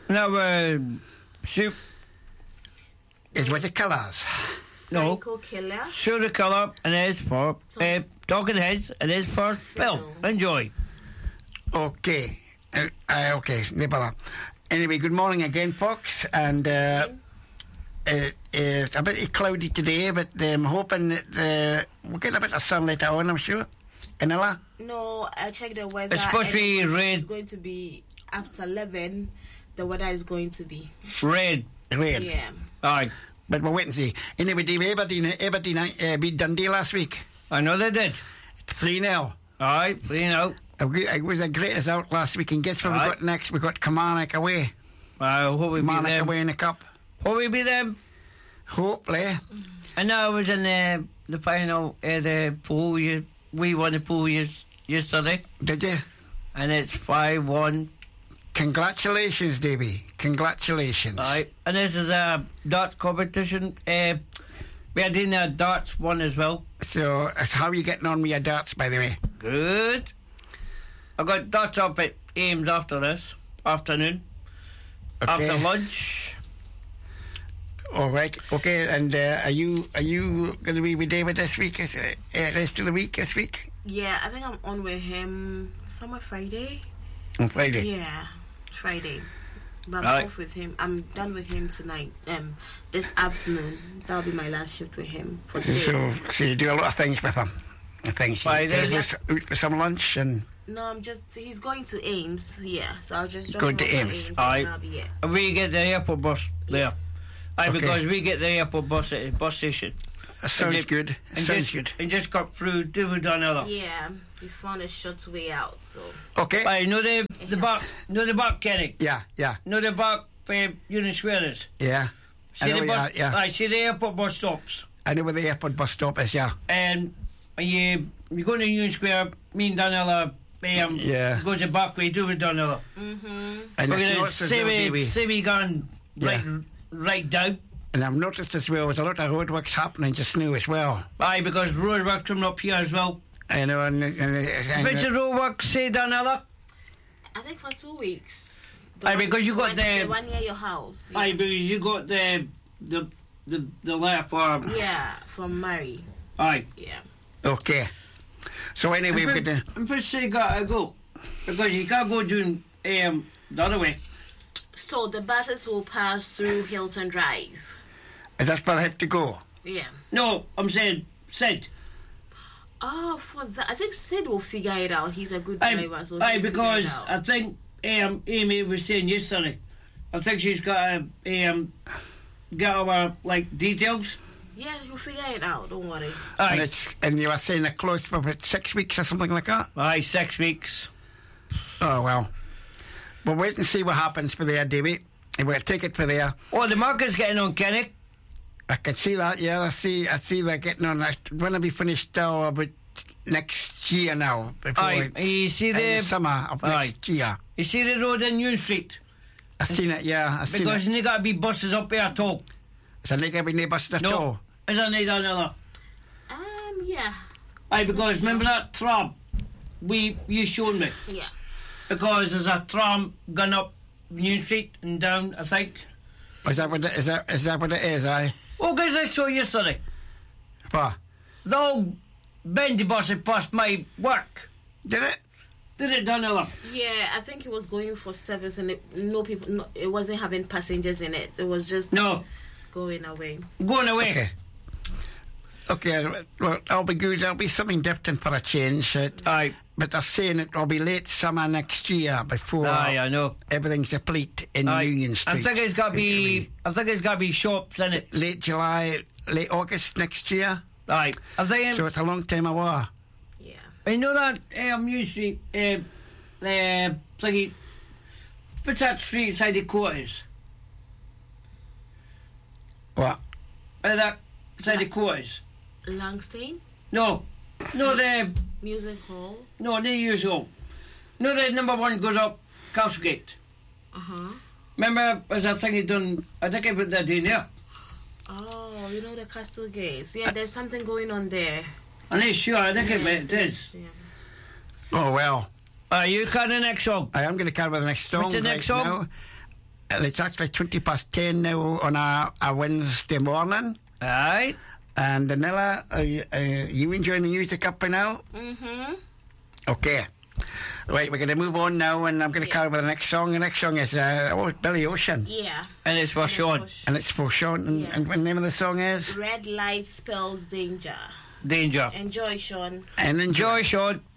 Now, soup. Is what the colours? No. Psycho Killer. Sure the colour, and it is for Talking Heads, and it is for Bill. Enjoy. Okay. Okay, no bother. Anyway, good morning again, folks. And it's a bit cloudy today, but I'm hoping that we'll get a bit of sun later on, I'm sure. Anilla? No, I checked the weather. It's supposed to be red. It's going to be after 11. The weather is going to be Red. Rain. Yeah. Aye. But we'll wait and see. Anyway, Dave, Aberdeen beat Dundee last week. I know they did. 3-0. Aye, 3-0. It was a great result last week. And guess what we got next? We got Kilmarnock away. Hope we beat Kilmarnock them. away in the cup. Hope we beat them. Hopefully. I know I was in the final of the pool. We won the pool yesterday. Did you? And it's 5-1. Congratulations, Davey. Congratulations. Aye. And this is a darts competition. We are doing a darts one as well. So, how are you getting on with your darts, by the way? Good. I got darts up at Ames after this afternoon. Okay. After lunch. All right. Okay. And are you going to be with David this week? Rest of the week this week? Yeah, I think I'm on with him somewhere Friday. On Friday. Yeah, Friday. But I'm Right. off with him. I'm done with him tonight. This afternoon. That'll be my last shift with him for today. So you do a lot of things with him. Things. Friday. Out for some lunch and. No, he's going to Ames. Yeah, so I'll just drop Go him to off at Ames. and Aye. I'll be here. And we get the airport bus there. Aye, Okay. because we get the airport bus at the bus station. That sounds And good. And Sounds just, good. And just cut through, do it another. Yeah, we found a short way out, so. Okay. Aye, know the back, Kenny. Yeah. Know the back Union Square is. Yeah. See the where bus, you are, yeah. Aye, see the airport bus stops. I know where the airport bus stop is. Yeah. And you go to Union Square, me and Daniela, Yeah. goes the back way, do it Daniela. And We're I've going to noticed as well, Davey, see me gone right down. and I've noticed as well, there's a lot of roadworks happening just now as well. Aye, because road work coming up here as well. I know, and Which is road work, say Daniela? I think for 2 weeks. Aye, because you got the the... one near your house. Aye, because you got the letter for... Yeah, from Mary. Aye. Yeah. okay. So anyway, we're gonna. I'm first say gotta go. Because you can't go doing the other way. So the buses will pass through Hilton Drive. Is that where I have to go? Yeah. No, I'm saying Sid. Oh, for that, I think Sid will figure it out. He's a good Aye, driver, so aye, he'll figure because it out. I think Amy was saying yesterday. I think she's got get our details. Yeah, you'll figure it out. Don't worry. And, Aye, and you were saying they're closed for about 6 weeks or something like that? aye, 6 weeks. Oh, well. We'll wait and see what happens for there, Davey. And we'll take it for there. Oh, the market's getting on, Kenny. I can see that, yeah. I see they're getting on. When will be finished about next year now? Before Aye, you see in the summer of next year. You see the road in Union Street? I've seen it, yeah. I've seen Because it. there got to be buses up there at all. So they can be neighbours at No, all. isn't there another? Yeah. Aye, because remember that tram you showed me? Yeah. Because there's a tram gone up Union Street and down, I think. Is that what it is, aye? Oh, guys, I saw yesterday. What? The old bendy bus had passed my work. Did it? Did it, Daniela? Yeah, I think it was going for service and it wasn't having passengers in it. It was just No, going away. going away. Okay. Okay, well, that'll be good. That'll be something different for a change. Aye, But they're saying it'll be late summer next year before aye, I know. everything's complete in Aye. Union Street. I think it's got to be. I think it's got to be shops in it. Late July, late August next year. Aye, I think. So it's a long time away. Yeah. I know that Union Street. Thingy. What's that street side of quarters? What? That side of quarters. Langstein No, the Music Hall. the usual. No, the number one goes up Castlegate. Remember, as I think he done. I think I put that in there. Oh, you know the Castle Gates. Yeah, there's something going on there. I'm not sure. I think it is. Yeah. Oh, well. You got the next song. I am going to carry the next song. What's the next right song? It's actually 10 now on a Wednesday morning. Aye. And Danella, are you enjoying the music up by now? Mm-hmm. Okay. Right, we're going to move on now, and I'm going to carry with the next song. The next song is Billy Ocean. Yeah. And it's for Sean. And it's for Sean. And the name of the song is? Red Light Spells Danger. Danger. Enjoy, Sean. And Enjoy, Sean.